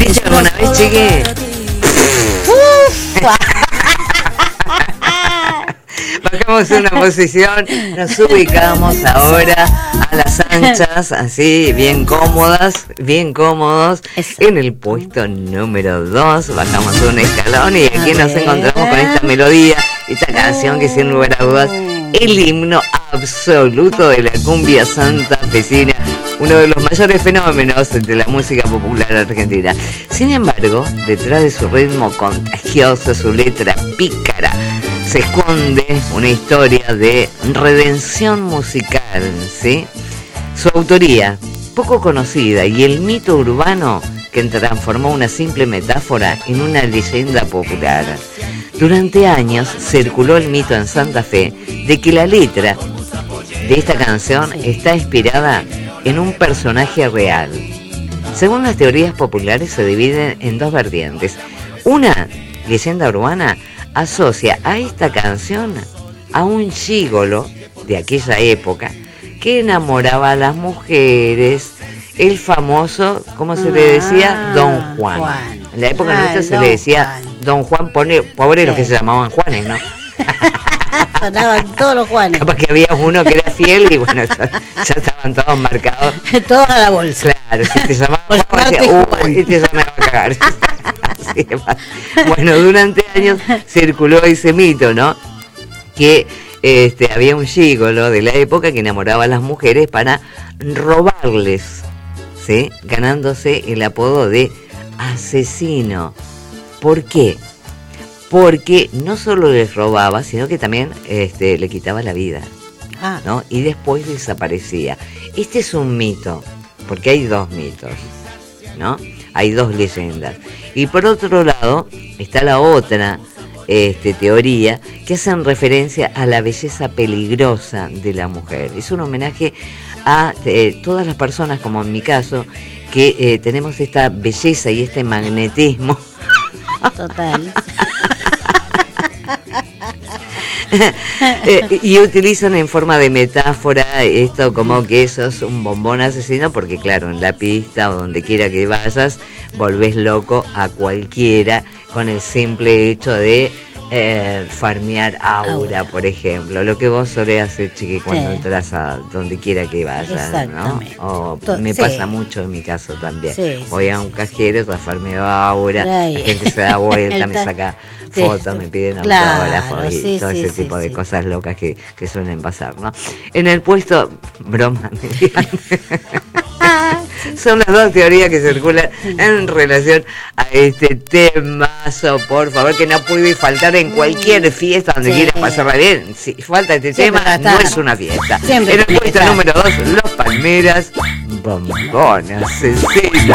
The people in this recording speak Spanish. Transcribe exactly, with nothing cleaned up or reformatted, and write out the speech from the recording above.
dicho alguna vez, chiqui? Bajamos una posición, nos ubicamos ahora a las anchas, así, bien cómodas, bien cómodos, en el puesto número dos. Bajamos un escalón y aquí nos encontramos con esta melodía, esta canción que sin lugar a dudas, el himno absoluto de la cumbia santafesina, uno de los mayores fenómenos de la música popular argentina. Sin embargo, detrás de su ritmo contagioso, su letra pícara, se esconde una historia de redención musical, ¿sí? Su autoría, poco conocida, y el mito urbano que transformó una simple metáfora en una leyenda popular. Durante años circuló el mito en Santa Fe de que la letra de esta canción está inspirada en un personaje real. Según las teorías populares, se dividen en dos vertientes. Una leyenda urbana asocia a esta canción a un gigolo de aquella época que enamoraba a las mujeres, el famoso, ¿cómo se le decía? Don Juan. Juan. En la época ah, nuestra se le decía Juan. Don Juan, pobre, pobre los que se llamaban Juanes, ¿no? Sonaban todos los Juanes. Capaz que había uno que era fiel y bueno, ya, ya estaban todos marcados. Todos a la bolsa. Claro, si te llamaban Juan, decía, uy, este ya me va a cagar. Así, bueno, durante años circuló ese mito, ¿no? Que este, había un gigolo de la época que enamoraba a las mujeres para robarles, ¿sí? Ganándose el apodo de asesino. ¿Por qué? Porque no solo les robaba, sino que también este, le quitaba la vida, ah. ¿no? Y después desaparecía. Este es un mito, porque hay dos mitos, ¿no? Hay dos leyendas. Y por otro lado, está la otra este, teoría que hacen referencia a la belleza peligrosa de la mujer. Es un homenaje a eh, todas las personas, como en mi caso, que eh, tenemos esta belleza y este magnetismo. Total. eh, y utilizan en forma de metáfora esto como que sos un bombón asesino, porque claro, en la pista o donde quiera que vayas, volvés loco a cualquiera con el simple hecho de eh, farmear aura, aura, por ejemplo, lo que vos solés hacer, chiqui, cuando sí. entras a donde quiera que vayas, ¿no? O to- me sí. pasa mucho en mi caso también. Sí, Voy sí. a un cajero, te farmeo aura, Ay. la gente se da vuelta, me saca sí. fotos, me piden claro, autógrafos y sí, todo sí, ese sí, tipo sí. de cosas locas que, que suelen pasar, ¿no? En el puesto, broma, son las dos teorías que circulan en relación a este temazo, por favor, que no puede faltar en cualquier fiesta donde sí. quieras pasarla bien. Si falta este Siempre tema, no es una fiesta. Siempre en el puesto número dos, Los Palmeras, Bombón Asesino.